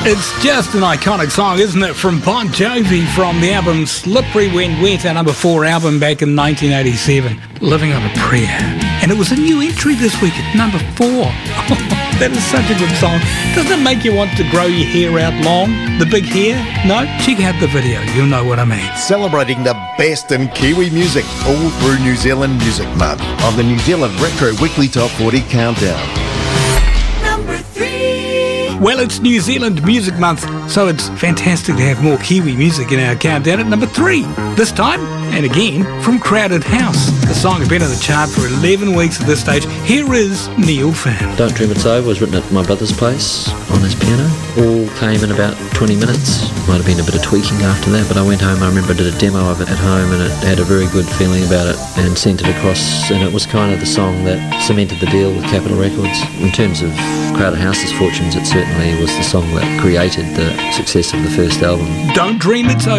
It's just an iconic song, isn't it? From Bon Jovi, from the album Slippery When Wet, our number 4 album back in 1987, Living on a Prayer. And it was a new entry this week at number 4. That is such a good song. Doesn't it make you want to grow your hair out long? The big hair? No? Check out the video, you'll know what I mean. Celebrating the best in Kiwi music all through New Zealand Music Month on the New Zealand Retro Weekly Top 40 Countdown. Well, it's New Zealand Music Month, so it's fantastic to have more Kiwi music in our countdown at number 3. This time, and again, from Crowded House. The song has been on the chart for 11 weeks at this stage. Here is Neil Finn. Don't Dream It's Over was written at my brother's place on his piano. All came in about 20 minutes. Might have been a bit of tweaking after that, but I went home, I remember I did a demo of it at home, and it had a very good feeling about it, and sent it across, and it was kind of the song that cemented the deal with Capitol Records. In terms of Crowded House's fortunes, it certainly was the song that created the success of the first album. Don't Dream It's Over.